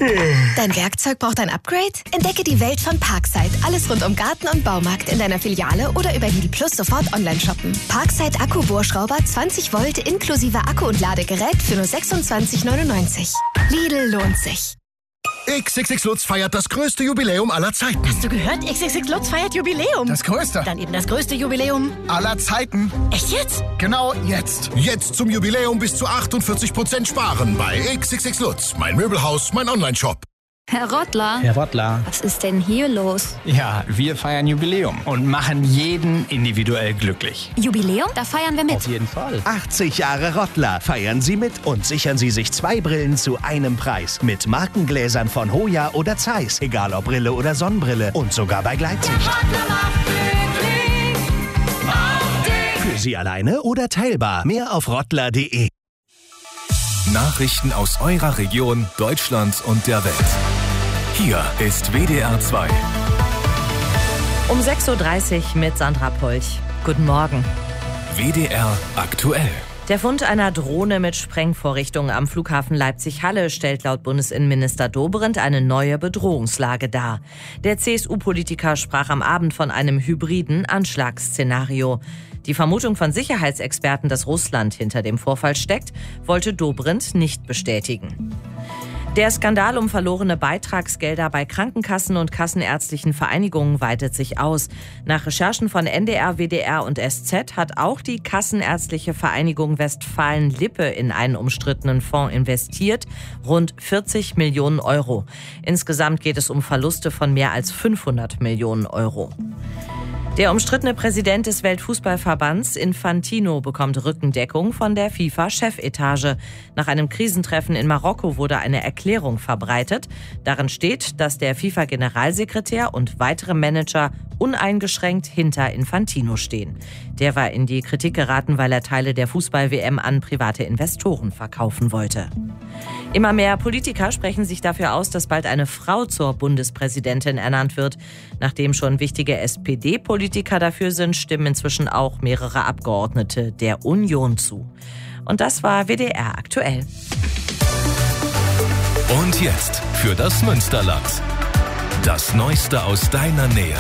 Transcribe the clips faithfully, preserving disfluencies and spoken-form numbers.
Dein Werkzeug braucht ein Upgrade? Entdecke die Welt von Parkside. Alles rund um Garten und Baumarkt in deiner Filiale oder über Lidl Plus sofort online shoppen. Parkside Akku-Bohrschrauber zwanzig Volt inklusive Akku und Ladegerät für nur sechsundzwanzig neunundneunzig. Lidl lohnt sich. X X X Lutz feiert das größte Jubiläum aller Zeiten. Hast du gehört? X X X Lutz feiert Jubiläum. Das größte? Dann eben das größte Jubiläum aller Zeiten. Echt jetzt? Genau jetzt. Jetzt zum Jubiläum bis zu achtundvierzig Prozent sparen bei X X X Lutz. Mein Möbelhaus, mein Onlineshop. Herr Rottler. Herr Rottler. Was ist denn hier los? Ja, wir feiern Jubiläum und machen jeden individuell glücklich. Jubiläum? Da feiern wir mit. Auf jeden Fall. achtzig Jahre Rottler. Feiern Sie mit und sichern Sie sich zwei Brillen zu einem Preis. Mit Markengläsern von Hoya oder Zeiss. Egal ob Brille oder Sonnenbrille. Und sogar bei Gleitsicht. Für Sie alleine oder teilbar. Mehr auf rottler punkt de. Nachrichten aus eurer Region, Deutschland und der Welt. Hier ist W D R zwei. Um sechs Uhr dreißig mit Sandra Polch. Guten Morgen. W D R aktuell. Der Fund einer Drohne mit Sprengvorrichtungen am Flughafen Leipzig-Halle stellt laut Bundesinnenminister Dobrindt eine neue Bedrohungslage dar. Der C S U-Politiker sprach am Abend von einem hybriden Anschlagsszenario. Die Vermutung von Sicherheitsexperten, dass Russland hinter dem Vorfall steckt, wollte Dobrindt nicht bestätigen. Der Skandal um verlorene Beitragsgelder bei Krankenkassen und kassenärztlichen Vereinigungen weitet sich aus. Nach Recherchen von N D R, W D R und S Z hat auch die Kassenärztliche Vereinigung Westfalen-Lippe in einen umstrittenen Fonds investiert, rund vierzig Millionen Euro. Insgesamt geht es um Verluste von mehr als fünfhundert Millionen Euro. Der umstrittene Präsident des Weltfußballverbands Infantino bekommt Rückendeckung von der FIFA-Chefetage. Nach einem Krisentreffen in Marokko wurde eine Erklärung verbreitet. Darin steht, dass der FIFA-Generalsekretär und weitere Manager uneingeschränkt hinter Infantino stehen. Der war in die Kritik geraten, weil er Teile der Fußball-W M an private Investoren verkaufen wollte. Immer mehr Politiker sprechen sich dafür aus, dass bald eine Frau zur Bundespräsidentin ernannt wird. Nachdem schon wichtige S P D-Politiker dafür sind, stimmen inzwischen auch mehrere Abgeordnete der Union zu. Und das war W D R aktuell. Und jetzt für das Münsterland. Das Neueste aus deiner Nähe.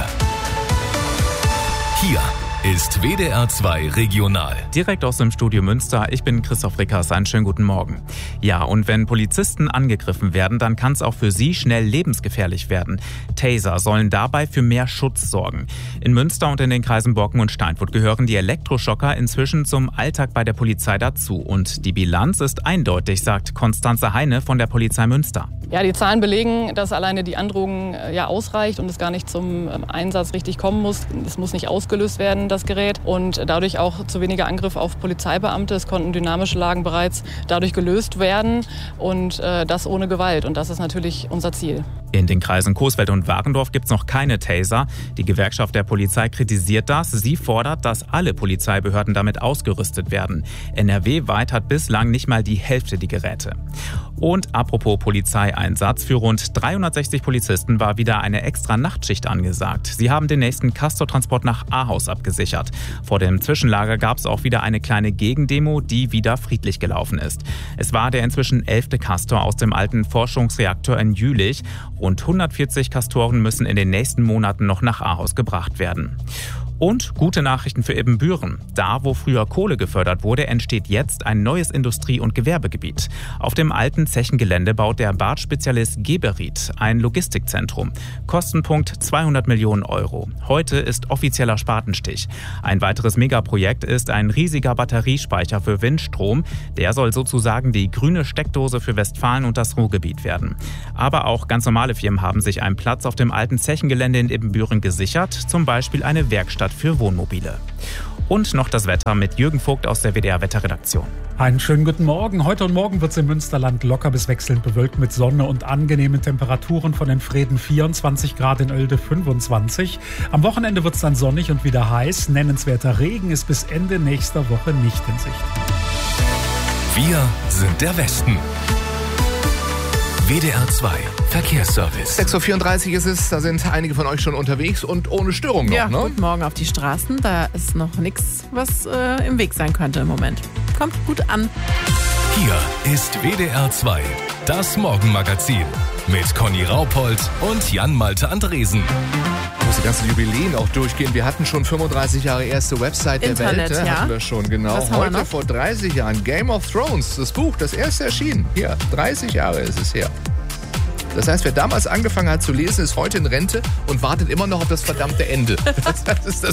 Hier ist W D R zwei Regional. Direkt aus dem Studio Münster, ich bin Christoph Rickers, einen schönen guten Morgen. Ja, und wenn Polizisten angegriffen werden, dann kann es auch für sie schnell lebensgefährlich werden. Taser sollen dabei für mehr Schutz sorgen. In Münster und in den Kreisen Borken und Steinfurt gehören die Elektroschocker inzwischen zum Alltag bei der Polizei dazu. Und die Bilanz ist eindeutig, sagt Konstanze Heine von der Polizei Münster. Ja, die Zahlen belegen, dass alleine die Androhung ja ausreicht und es gar nicht zum Einsatz richtig kommen muss. Es muss nicht ausgelöst werden, das Gerät. Und dadurch auch zu weniger Angriff auf Polizeibeamte. Es konnten dynamische Lagen bereits dadurch gelöst werden und äh, das ohne Gewalt. Und das ist natürlich unser Ziel. In den Kreisen Coesfeld und Warendorf gibt es noch keine Taser. Die Gewerkschaft der Polizei kritisiert das. Sie fordert, dass alle Polizeibehörden damit ausgerüstet werden. N R W-weit hat bislang nicht mal die Hälfte die Geräte. Und apropos Polizeieinsatz, für rund dreihundertsechzig Polizisten war wieder eine extra Nachtschicht angesagt. Sie haben den nächsten Castortransport nach Ahaus abgesichert. Vor dem Zwischenlager gab es auch wieder eine kleine Gegendemo, die wieder friedlich gelaufen ist. Es war der inzwischen elfte Castor aus dem alten Forschungsreaktor in Jülich. Rund hundertvierzig Castoren müssen in den nächsten Monaten noch nach Ahaus gebracht werden. Und gute Nachrichten für Ibbenbüren. Da, wo früher Kohle gefördert wurde, entsteht jetzt ein neues Industrie- und Gewerbegebiet. Auf dem alten Zechengelände baut der Bartspezialist Geberit ein Logistikzentrum. Kostenpunkt zweihundert Millionen Euro. Heute ist offizieller Spatenstich. Ein weiteres Megaprojekt ist ein riesiger Batteriespeicher für Windstrom. Der soll sozusagen die grüne Steckdose für Westfalen und das Ruhrgebiet werden. Aber auch ganz normale Firmen haben sich einen Platz auf dem alten Zechengelände in Ibbenbüren gesichert. Zum Beispiel eine Werkstatt für Wohnmobile. Und noch das Wetter mit Jürgen Vogt aus der W D R-Wetterredaktion. Einen schönen guten Morgen. Heute und morgen wird es im Münsterland locker bis wechselnd bewölkt mit Sonne und angenehmen Temperaturen von den Freden vierundzwanzig Grad, in Oelde fünfundzwanzig. Am Wochenende wird es dann sonnig und wieder heiß. Nennenswerter Regen ist bis Ende nächster Woche nicht in Sicht. Wir sind der Westen. W D R zwei Verkehrsservice. sechs Uhr vierunddreißig ist es, da sind einige von euch schon unterwegs und ohne Störung noch, ja, ne? Guten Morgen auf die Straßen, da ist noch nichts, was äh, im Weg sein könnte im Moment. Kommt gut an. Hier ist W D R zwei, das Morgenmagazin. mit Conny Raupold und Jan-Malte Andresen. Ich muss die ganzen Jubiläen auch durchgehen. Wir hatten schon fünfunddreißig Jahre erste Website der Internet, Welt. ja. Hatten wir schon, genau. Was haben wir Heute noch? vor dreißig Jahren Game of Thrones, das Buch, das erste erschienen. Hier, dreißig Jahre ist es her. Das heißt, wer damals angefangen hat zu lesen, ist heute in Rente und wartet immer noch auf das verdammte Ende. Das ist das